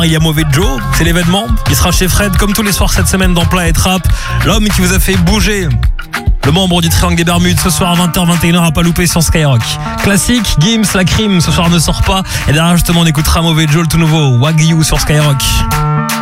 Il y a Mauvais Joe, c'est l'événement. Il sera chez Fred comme tous les soirs cette semaine dans Plat et Trap. L'homme qui vous a fait bouger. Le membre du Triangle des Bermudes ce soir à 20h-21h à pas louper sur Skyrock. Classique, Gims, La Crime ce soir ne sort pas. Et derrière justement on écoutera Mauvais Joe, le tout nouveau Wagyu sur Skyrock.